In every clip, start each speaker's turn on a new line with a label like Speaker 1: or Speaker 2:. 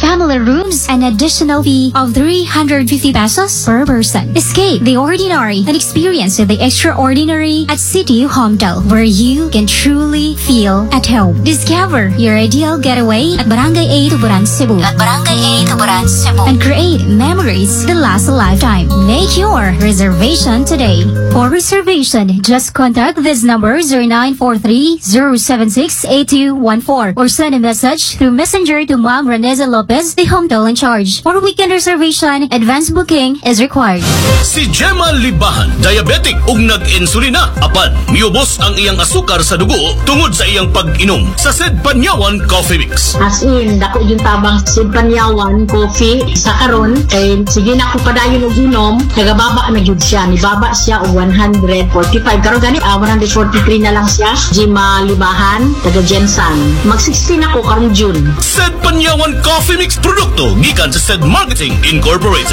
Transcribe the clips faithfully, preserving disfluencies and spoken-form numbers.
Speaker 1: family rooms, an additional fee of three hundred fifty pesos per person. Escape the ordinary and experience the extraordinary at City Homedale, where you can truly feel at home. Discover your ideal getaway at Barangay A, Tuburan, Cebu. At Barangay A, Tuburan, Cebu. And create memories that last a lifetime. Make your reservation today. For reservation, just contact this number zero nine four three zero seven six eight two one four or send a message through Messenger to Ma'am Reneza Lopez, the Homedale in charge. For weekend reservation, advance booking is required.
Speaker 2: Si Gemma Libahan, diabetic ug nag-insulina. Apan, miubos ang iyang asukar sa dugo tungod sa iyang pag-inom sa Sed Panyawan Coffee Mix.
Speaker 3: As in, dako yung tabang Sed Panyawan Coffee sa karon kay sige na ko padayon og inom, nagababa na gyud siya, nibaba siya og one hundred forty-five karon gani ah, one hundred forty-three na lang siya. Gemma Libahan, taga Jensan. Mag sixteen ako karong June.
Speaker 2: Sed Panyawan Coffee Mix produkto gikan sa Sed Marketing Incorporated.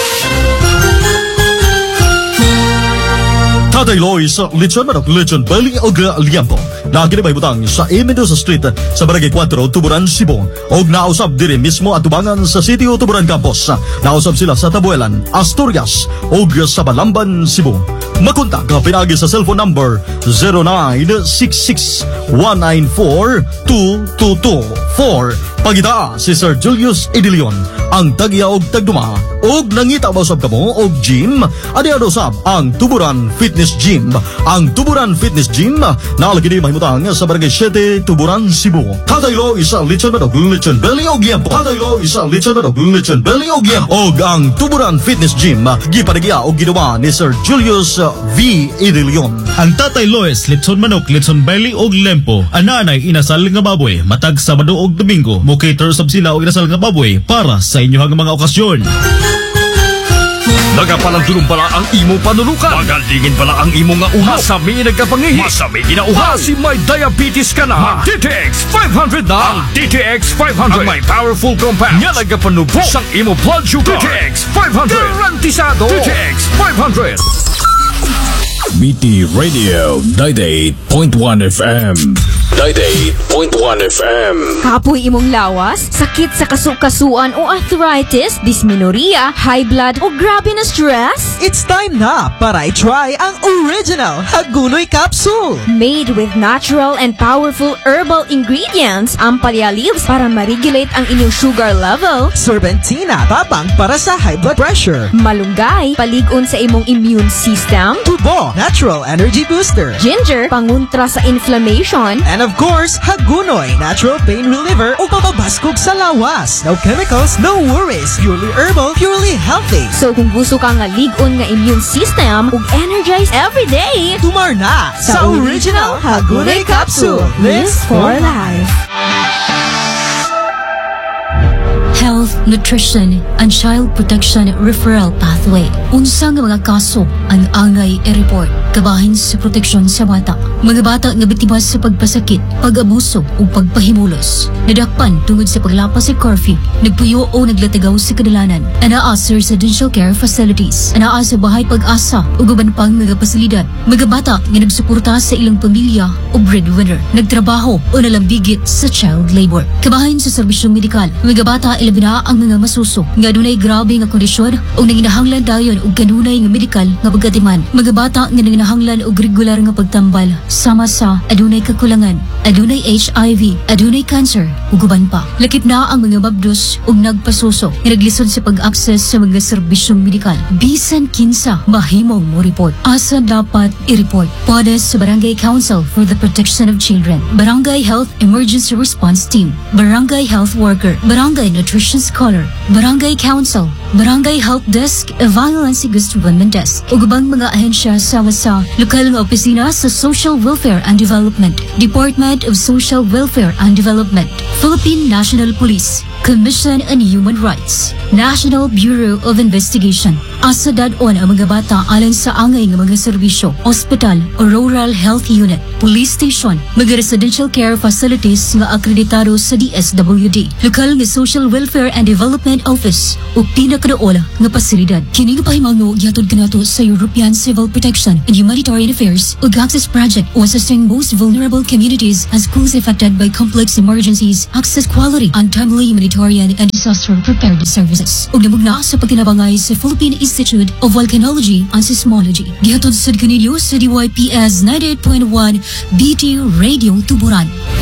Speaker 4: Tatay Loy sa Lechon Manok, Lechon Belly o Liampo. Naginibay butang sa A. Mendoza Street sa Barangay four, Tuburan, Cebu. Og nausap dire mismo at tubangan sa City o Tuburan Campus. Nausap sila sa Tabuelan, Asturias og sa Balamban, Cebu. Makontak ka pinagi sa cellphone number zero nine six six one nine four two two two four. Pagita si Sir Julius Idilion, ang tagya og tagduma. Og nangita ba usab kamo og gym? Adi usab ang Tuburan Fitness Gym. Ang Tuburan Fitness Gym nalagi di mahimutang sa Barangay seven, Tuburan, Cebu. Tataylo isa Lechon Manok, Lechon Belly og Liampo. Tataylo isa Lechon Manok, Lechon Belly og Liampo. Og ang Tuburan Fitness Gym gipanagya og ginawa ni Sir Julius V. Idilion.
Speaker 5: Ang Tatay Lois, Lechon Manok, Lechon Belly og Lempo. Ananay inasal nga baboy matag Sabado og Domingo. Mo cater sab sila og inasal nga baboy para sa inyohang mga okasyon.
Speaker 2: Nagapalang pala ang imo panulukan. Magalingin pala ang imo nga uhaw. Masami nagkapangihi. Masami ginauhaw. Si may diabetes ka na. D T X five hundred na. Ang D T X five hundred. Ang may powerful compound. Nga nagapanubo sang imo blood sugar. D T X five hundred. Garantisado. D T X five hundred.
Speaker 6: B T Radio ninety-eight point one F M. ninety-eight point one F M.
Speaker 7: Kapoy imong lawas, sakit sa kasukasuan o arthritis, dysmenorrhea, high blood o grabe na stress?
Speaker 8: It's time na para i-try ang original Hagunoy Capsule.
Speaker 7: Made with natural and powerful herbal ingredients, ang palya leaves para ma-regulate ang inyong sugar level.
Speaker 8: Serpentina, tabang para sa high blood pressure.
Speaker 7: Malunggay, paligon sa imong immune system.
Speaker 8: Tubo, natural energy booster.
Speaker 7: Ginger, panguntra sa inflammation.
Speaker 8: And of course, Hagunoy, natural pain reliever o papabaskog sa lawas. No chemicals, no worries. Purely herbal, purely healthy.
Speaker 7: So kung gusto ka nga ligon nga immune system ug energize every day,
Speaker 8: tumar na sa, sa original Hagunoy Capsule. Live for life.
Speaker 1: Health, Nutrition, and Child Protection Referral Pathway. Unsa nga mga kaso ang angay i-report kabahin sa proteksyon sa bata. Mga bata nga biktima sa pagpasakit, pag-abuso o pagpahimulos. Nadakpan tungod sa paglapas sa curfew, nagpuyo o naglatagaw sa kadalanan. Anaa sa residential care facilities. Anaa sa bahay pag-asa o guban pang mga pasilidad. Mga bata nga nagsuporta sa ilang pamilya o breadwinner. Nagtrabaho o nalambigit sa child labor. Kabahin sa serbisyong medikal. Mga bata ilabina ang mga masuso nga dunay grabe nga kondisyon o nanginahanglan dayon og kanunay nga medikal nga pagkatiman. Mga bata nga nanginahanglan og regular nga pagtambal sama sa adunay kakulangan, adunay H I V, adunay cancer ug uban pa. Lakip na ang mga mabdos ug nagpasuso nga naglisod sa pag-access sa mga serbisyong medikal. Bisan kinsa mahimong mo report. Asa dapat i-report? Pwede sa Barangay Council for the Protection of Children, Barangay Health Emergency Response Team, Barangay Health Worker, Barangay Nutrition Scholar, Barangay Council, Barangay Help Desk, Violence Against Women Desk, ug ubang mga ahensya sama sa lokal nga opisina sa Social Welfare and Development, Department of Social Welfare and Development, Philippine National Police, Commission on Human Rights, National Bureau of Investigation. Asa dadon ang mga bata alang sa angay nga mga serbisyo, hospital o rural health unit, police station, mga residential care facilities nga akreditado sa D S W D, lokal nga Social Welfare and Development Office o pinakadaola nga pasilidad. Kini nga pahimango gyatod kanato sa European Civil Protection and Humanitarian Affairs ug Access Project o assisting most vulnerable communities as schools affected by complex emergencies, access quality and timely medical Humanitarian and Disaster Preparedness Services. Ug namugna sa pagtinabangay sa Philippine Institute of Volcanology and Seismology. Gihatod sad kaninyo sa D Y P S ninety-eight point one B T Radio Tuburan.